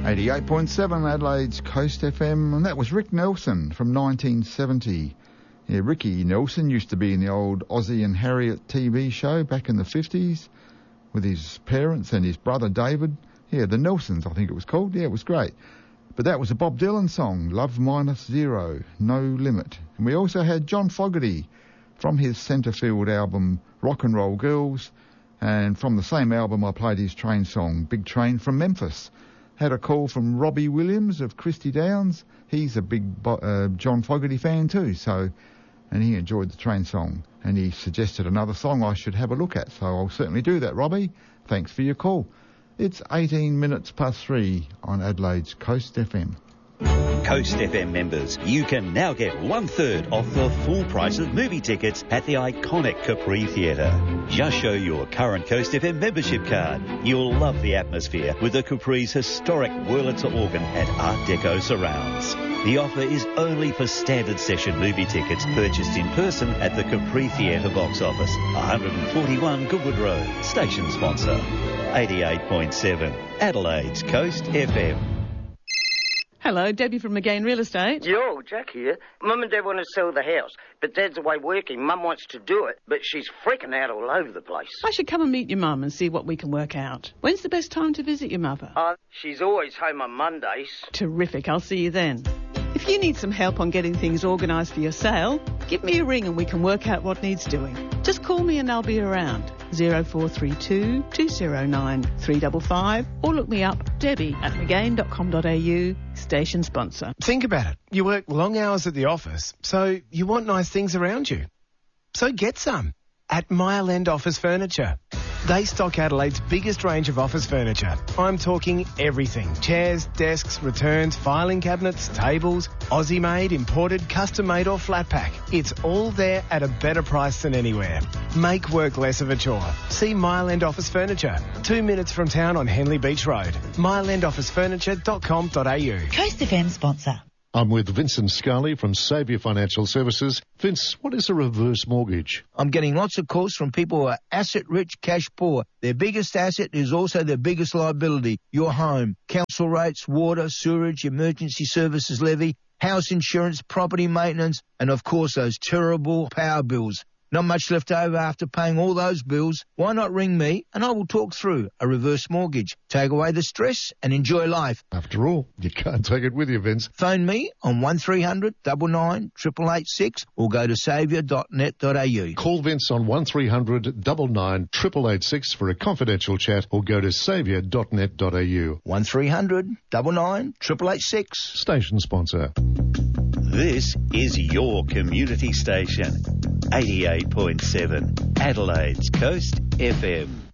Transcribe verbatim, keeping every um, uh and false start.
eighty-eight point seven Adelaide's Coast F M, and that was Rick Nelson from nineteen seventy. Yeah, Ricky Nelson used to be in the old Ozzie and Harriet T V show back in the fifties with his parents and his brother David. Yeah, the Nelsons, I think it was called. Yeah, it was great. But that was a Bob Dylan song, Love Minus Zero, No Limit. And we also had John Fogerty from his Centrefield album Rock and Roll Girls, and from the same album I played his train song, Big Train from Memphis. Had a call from Robbie Williams of Christy Downs. He's a big uh, John Fogerty fan too, so, and he enjoyed the train song, and he suggested another song I should have a look at, so I'll certainly do that, Robbie. Thanks for your call. It's eighteen minutes past three on Adelaide's Coast F M. Coast F M members, you can now get one third off the full price of movie tickets at the iconic Capri Theatre. Just show your current Coast F M membership card. You'll love the atmosphere with the Capri's historic Wurlitzer organ and Art Deco surrounds. The offer is only for standard session movie tickets purchased in person at the Capri Theatre box office, one forty-one Goodwood Road. Station sponsor, eighty-eight point seven Adelaide's Coast F M. Hello, Debbie from McGain Real Estate. Yo, Jack here. Mum and Dad want to sell the house, but Dad's away working. Mum wants to do it, but she's freaking out all over the place. I should come and meet your mum and see what we can work out. When's the best time to visit your mother? Uh, she's always home on Mondays. Terrific. I'll see you then. If you need some help on getting things organised for your sale, give me a ring and we can work out what needs doing. Just call me and I'll be around. oh four three two, two oh nine, three five five or look me up, Debbie at mcgain dot com dot a u, station sponsor. Think about it. You work long hours at the office, so you want nice things around you. So get some at Mile End Office Furniture. They stock Adelaide's biggest range of office furniture. I'm talking everything. Chairs, desks, returns, filing cabinets, tables, Aussie-made, imported, custom-made or flat pack. It's all there at a better price than anywhere. Make work less of a chore. See Mile End Office Furniture, two minutes from town on Henley Beach Road. mile end office furniture dot com dot a u. Coast F M sponsor. I'm with Vincent Scully from Saviour Financial Services. Vince, what is a reverse mortgage? I'm getting lots of calls from people who are asset-rich, cash-poor. Their biggest asset is also their biggest liability, your home. Council rates, water, sewerage, emergency services levy, house insurance, property maintenance, and of course those terrible power bills. Not much left over after paying all those bills. Why not ring me and I will talk through a reverse mortgage. Take away the stress and enjoy life. After all, you can't take it with you, Vince. Phone me on one three hundred, nine nine, eight eight eight six or go to saviour dot net dot a u. Call Vince on one three hundred, nine nine, eight eight eight six for a confidential chat or go to saviour dot net dot a u. one three hundred, nine nine, eight eight eight six. Station sponsor. This is your community station, eighty-eight point seven Adelaide's Coast F M.